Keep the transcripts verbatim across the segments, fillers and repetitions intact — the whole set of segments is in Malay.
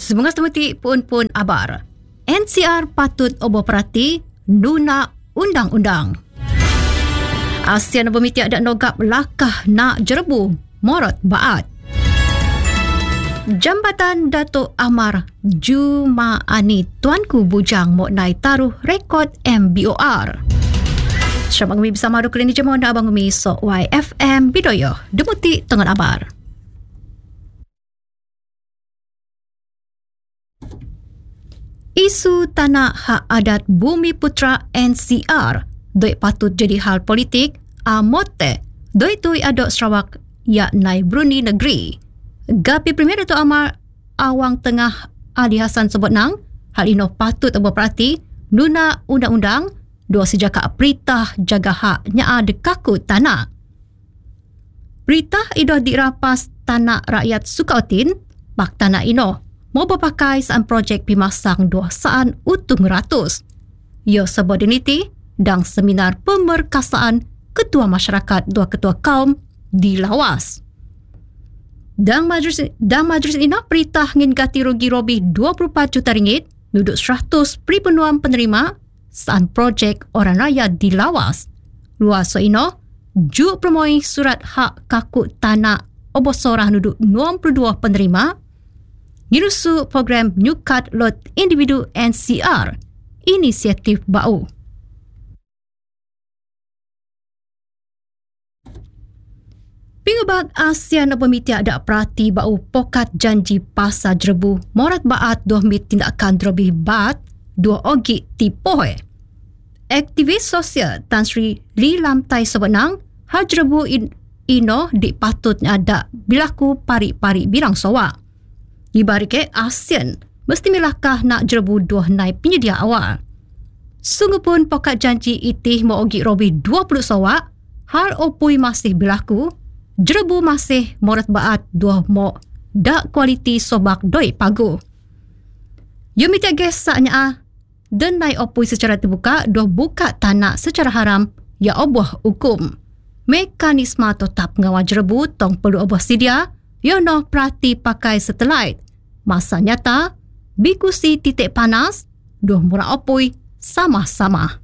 Semoga semuti pun-pun abar. N C R patut obo perhati nuna undang-undang. ASEAN bermiti ada nogap lakah nak jerebu morot baat. Jambatan Datuk Amar Jumaani Tuanku Bujang mok nai taruh rekod M B O R. Selamat Umi bersama Duk Lini Jemaah dan Abang Umi So Y F M Bidoyo Demuti Tengah Abar. Isu tanah hak adat Bumi Putra N C R doi patut jadi hal politik amote doi tui adok Sarawak ya nai Brunei negeri. Gapi Premier Datuk Amar Awang Tengah Ali Hassan sebut nang hal ino patut berperhati nuna undang-undang dua sejak peritah jaga hak nya dekaku tanah. Peritah idoh dirapas tanah rakyat Sukautin pak tanah ino mau berpakai saan projek pimasang dua saan utung ratus. Ia subordinity dan seminar pemerkasaan ketua masyarakat dua ketua kaum di Lawas. Dan majlis dan majlis ini peritah ngin gati rugi robih dua puluh empat juta ringgit nuduk seratus peripenuan penerima saan projek orang raya di Lawas. Luas so ino juk permoi surat hak kaku tanah obosorah nuduk enam puluh dua penerima ngirusu program New Card Lot Individu N C R inisiatif bau. Pingubak ASEAN pemiti ada perhati bau pokat janji pasar jerebu morat baat dua mit tindakan drobih baat dua ogi tipohe. Aktivis sosial Tan Sri Lee Lam Tai sebenang hal jerebu in, ino dipatutnya ada bilaku pari-pari birang sowa. Ibarike ASEAN mesti milakah nak jerebu dua nai penyedia awal. Sungguh pun pokat janji itih mau ogi robih dua puluh sowa hal opui masih berlaku. Jerebu masih morat baat dua mo dak kualiti sobak doi pagu. Yumita gesaknya ah denai opui secara terbuka dua buka tanah secara haram ya oboh hukum. Mekanisme tetap ngawal jerebu tong perlu oboh sedia yono perhati pakai satelit. Masa nyata bikusi titik panas dua murah opui sama-sama.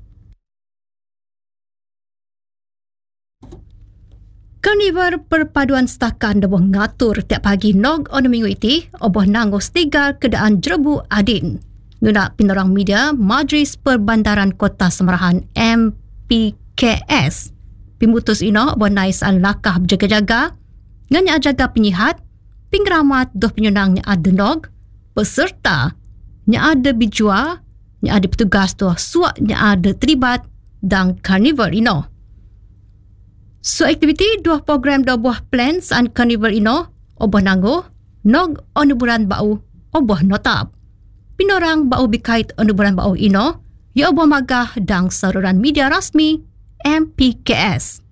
Karnival perpaduan setakan dabuh ngatur tiap pagi nog on minggu iti oboh nangos tiga kedaan jerebu adin. Nuna pinorang media Majlis Perbandaran Kota Semerahan M P K S. Pimutus ino oboh nais an lakah berjaga-jaga nganya jaga penyihat pingramat doh penyunang nya ada nog peserta nya ada bijua nya ada petugas doh suak nya ada terlibat dan karnival ino. So aktiviti dua program dua buah plans and carnival ino oboh nanggo nog onuburan bau oboh notab. Pinorang bau bikait onuburan bau ino ya oboh magah dang saluran media rasmi M P K S.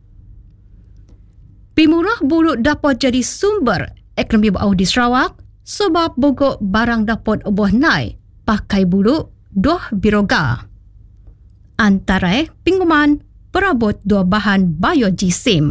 Pimurah bulu dapat jadi sumber ekonomi bau di Sarawak sebab bogok barang dapat oboh nai pakai bulu doh biroga. Antara pinguman perabot dua bahan biojisim.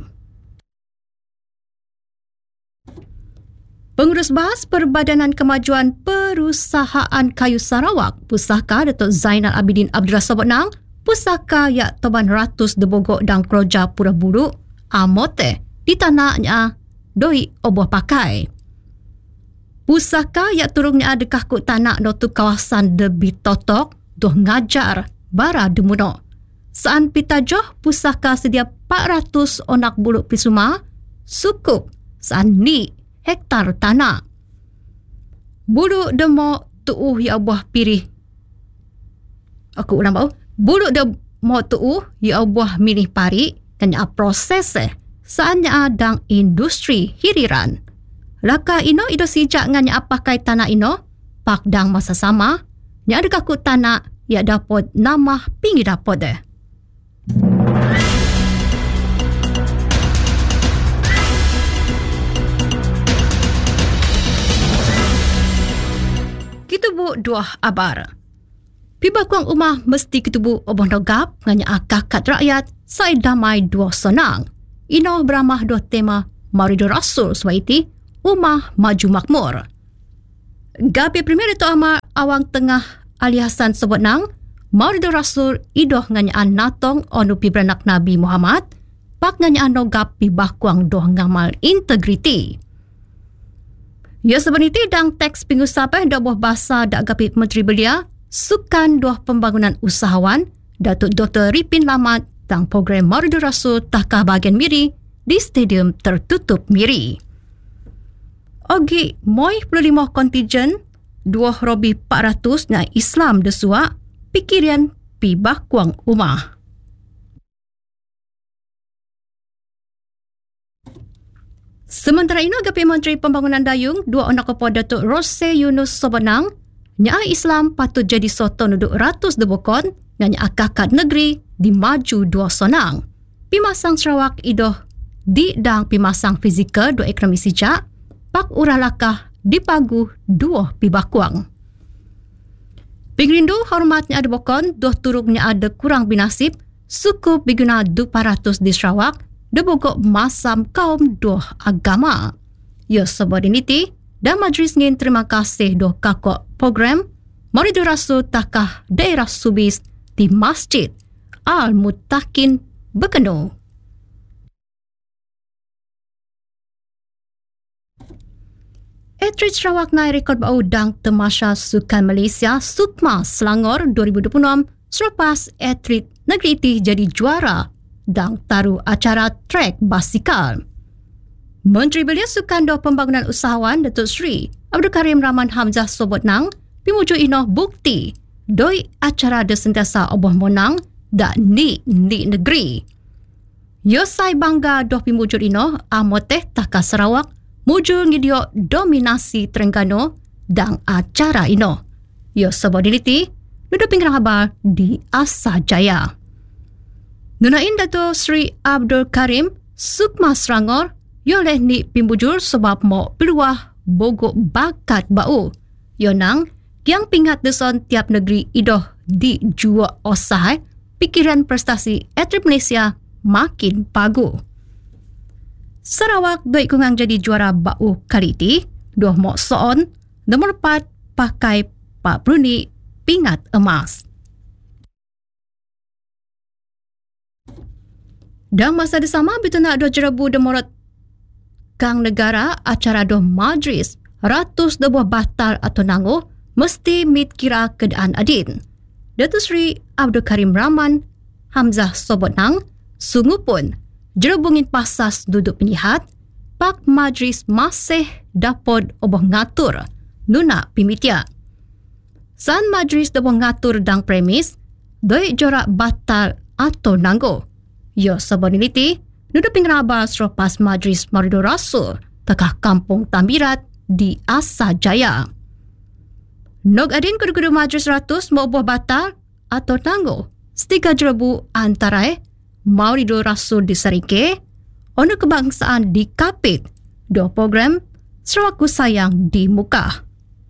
Pengurus Bahas Perbadanan Kemajuan Perusahaan Kayu Sarawak, Pusaka Datuk Zainal Abidin Abdullah Sobotnang, pusaka ya toban ratus debogok dan keroja pura bulu amote di tanahnya doi oboh pakai. Pusaka ya turungnya adekah ku tanah notu kawasan debi totok doh ngajar bara demuno. Saan pitajoh pusaka sedia empat ratus onak bulu pisuma sukup saan ni hektar tanah. Bulu demo tuuh ya buah pirih. Aku ulang bau. Bulu demo tuuh ya buah milih pari dan ya proses eh saannya adang industri hiriran. Laka ino ido sijak nganya apakai tanah ino pak dang masa sama nya ada kaku tanah ya dapat nama pingi dapat eh. Kitubu dua abar. Pibakuang umah mesti kitubu oboh nogap nganya akakat rakyat sai damai dua senang. Ino beramah dua tema Marido Rasul swaiti umah maju makmur. Gapi Premier Dato' Amar awang tengah alihasan sebut nang Maulid Rasul idoh nganyaan natong onu pi beranak Nabi Muhammad pak nganyaan no gapi bakuang doh ngamal integriti. Ya sebeniti dang teks pengusapah dak buah bahasa dak gapi Menteri Belia sukan doh pembangunan usahawan Datuk Doktor Ripin Lamat tang program Maulid Rasul tahkah bahagian Miri di Stadium Tertutup Miri. Ogi moi puluh lima kontijen dua robi empat ratus na Islam desua pikiran pi bakuang umah. Sementara itu gapi Menteri Pembangunan Dayung dua anak kepo Datuk Rose Yunus Sobenang nya Islam patut jadi soto nuduk ratus debokon nganya akakad negeri di maju dua sonang. Pimasang Sarawak idoh di dang pimasang fizikal dua ekonomi sijak pak urah lakah dipagu dua pibakuang. Pingrindu hormatnya ada bokon, dua turuknya ada kurang binasib, suku biguna dua ratus di Sarawak, debogok masam kaum dua agama. Ya sebab ini ti, dan majlis ngin terima kasih doh kakok program Maulid Rasul takah daerah Subis di Masjid Al-Mutakin Bekeno. Atlet Sarawak naik rekod bau dang Tamasya Sukan Malaysia Sukma Selangor dua ribu dua puluh enam selepas atlet negeri itu jadi juara dang taruh acara trek basikal. Menteri Belia Sukan dan Pembangunan Usahawan Datuk Seri Abdul Karim Rahman Hamzah sobot nang pimuju inoh bukti doi acara de sentiasa oboh monang dak ni ni negeri. Yosai bangga doh pimuju inoh amoteh takah Sarawak mujur ngidio dominasi Terengganu dan acara ino. Yo sebab diliti, nuduh pinggang habar di Asa Jaya. Nunain Dato' Sri Abdul Karim, Sukma Selangor, yo leh ni pimbujur sebab mau peluah bogok bakat bau. Yo nang, yang pingat deson tiap negeri idoh di jua osai, pikiran prestasi atlet Malaysia makin pagu. Sarawak doi kungang jadi juara bau kali ti, dua mok soon, nomor empat pakai Pak Bruni pingat emas. Dan masa bersama betul nak dua jerebu demorot kang negara acara doh majlis ratus debuah batal atau nango mesti mit kira keadaan adin. Datuk Seri Abdul Karim Rahman Hamzah sobot nang sungguh pun jerebungin pasas duduk penyihat, pak majlis masih dapat oboh ngatur, nuna pimitia. San majlis dapat ngatur dang premis, doi jorak batal atau nanggo. Yo saboniliti, duduk pingraba selepas majlis Maulid Rasul, takah kampung Tambirat di Asa Jaya. Nog adin kudu-kudu majlis ratus mau oboh batal atau nanggo, setiga jerebu antarai Maulid Rasul di Serike, ono kebangsaan di Kapit, dua program Sarawakku Sayang di Muka.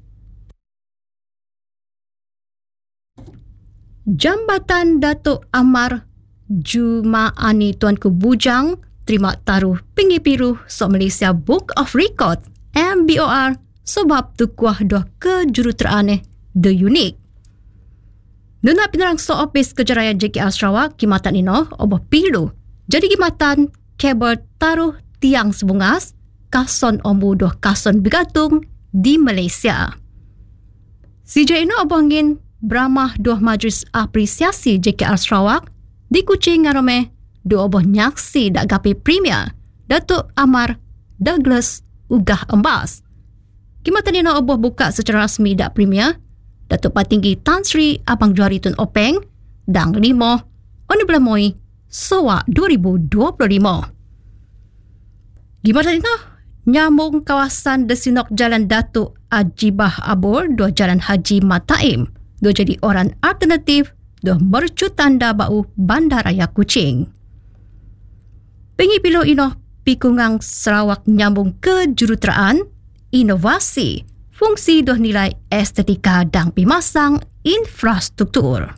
Jambatan Datuk Amar Jumaani Tuanku Bujang terima taruh Pingi Piru So Malaysia Book of Record M B O R sebab tukuah doh kejuruteraan The Unique. Nuna penerang so office Kejayaan J K R Sarawak khidmatan ino oboh pilu. Jadi khidmatan kabel taruh tiang sebungas kason ombu doh kason begatung di Malaysia. Si J ino oboh ngin beramah doh majlis apresiasi J K R Sarawak di Kuching ngarome doh oboh nyaksi dak gapi premier Datuk Amar Douglas Ugah Embas. Khidmatan ino oboh buka secara rasmi dak premier Datuk Patinggi Tan Sri Abang Johari Tun Openg dan limo Onu Belamoi Soa dua ribu dua puluh lima. Gimana itu? Nyambung kawasan Desinok Jalan Datuk Ajibah Abur, dua Jalan Haji Mataim, dua jadi orang alternatif, dua mercu tanda bau Bandaraya Kuching. Pengi pilu ino pikungang Sarawak nyambung ke juruteraan, inovasi, fungsi doh nilai estetika dan pimasang infrastruktur.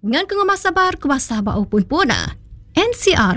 Ngan kung masabar kuasa ba upun puna. N C R